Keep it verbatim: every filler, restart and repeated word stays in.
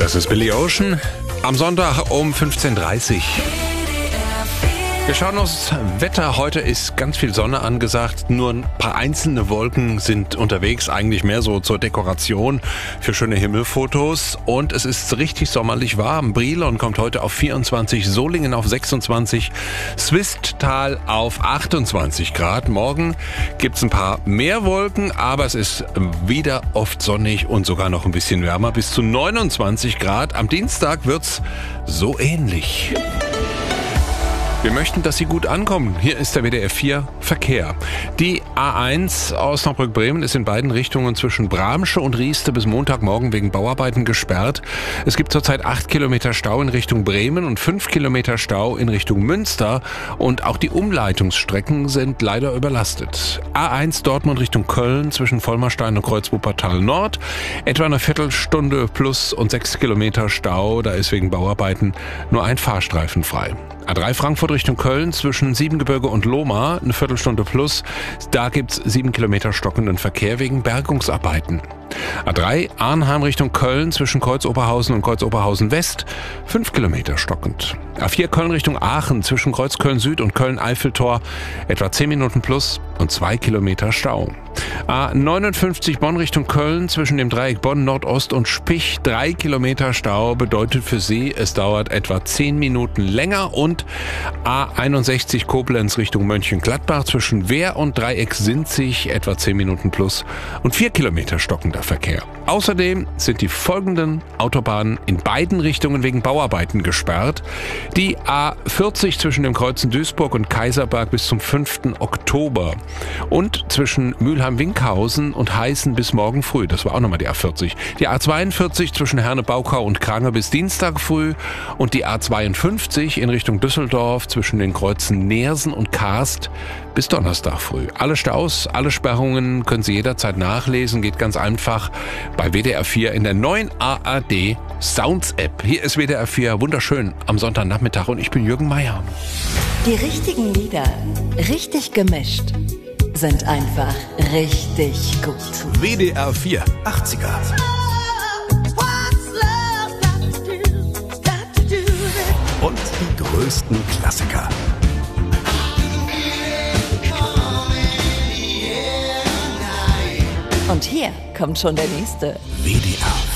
Das ist Billy Ocean am Sonntag um fünfzehn Uhr dreißig. Wir schauen uns Wetter. Heute ist ganz viel Sonne angesagt. Nur ein paar einzelne Wolken sind unterwegs. Eigentlich mehr so zur Dekoration für schöne Himmelfotos. Und es ist richtig sommerlich warm. Brilon kommt heute auf vierundzwanzig, Solingen auf sechsundzwanzig, Swisttal auf achtundzwanzig Grad. Morgen gibt's ein paar mehr Wolken, aber es ist wieder oft sonnig und sogar noch ein bisschen wärmer. Bis zu neunundzwanzig Grad. Am Dienstag wird's so ähnlich. Wir möchten, dass Sie gut ankommen. Hier ist der W D R vier Verkehr. Die A eins Osnabrück-Bremen ist in beiden Richtungen zwischen Bramsche und Rieste bis Montagmorgen wegen Bauarbeiten gesperrt. Es gibt zurzeit acht Kilometer Stau in Richtung Bremen und fünf Kilometer Stau in Richtung Münster. Und auch die Umleitungsstrecken sind leider überlastet. A eins Dortmund Richtung Köln zwischen Vollmerstein und Kreuz-Wuppertal Nord. Etwa eine Viertelstunde plus und sechs Kilometer Stau. Da ist wegen Bauarbeiten nur ein Fahrstreifen frei. A drei Frankfurt Richtung Köln zwischen Siebengebirge und Lohmar, eine Viertelstunde plus. Da gibt's sieben Kilometer stockenden Verkehr wegen Bergungsarbeiten. A drei Arnheim Richtung Köln zwischen Kreuz-Oberhausen und Kreuz-Oberhausen West, fünf Kilometer stockend. A vier Köln Richtung Aachen zwischen Kreuz-Köln Süd und Köln-Eiffeltor, etwa zehn Minuten plus und zwei Kilometer Stau. A neunundfünfzig Bonn Richtung Köln zwischen dem Dreieck Bonn Nordost und Spich, drei Kilometer Stau bedeutet für Sie, es dauert etwa zehn Minuten länger. Und A einundsechzig Koblenz Richtung Mönchengladbach zwischen Wehr und Dreieck Sinzig, etwa zehn Minuten plus und vier Kilometer stockender Verkehr. Außerdem sind die folgenden Autobahnen in beiden Richtungen wegen Bauarbeiten gesperrt. Die A vierzig zwischen dem Kreuzen Duisburg und Kaiserberg bis zum fünften Oktober und zwischen Mülheim-Winkhausen und Heißen bis morgen früh. Das war auch nochmal die A vierzig. Die A zweiundvierzig zwischen Herne-Baukau und Krange bis Dienstag früh und die A zweiundfünfzig in Richtung Düsseldorf zwischen den Kreuzen Neersen und Karst bis Donnerstag früh. Alle Staus, alle Sperrungen können Sie jederzeit nachlesen. Geht ganz einfach bei W D R vier in der neuen A R D Sounds App. Hier ist W D R vier wunderschön am Sonntagnachmittag und ich bin Jürgen Meier. Die richtigen Lieder, richtig gemischt, sind einfach richtig gut. W D R vier achtziger. Und die größten Klassiker. Und hier kommt schon der nächste. W D R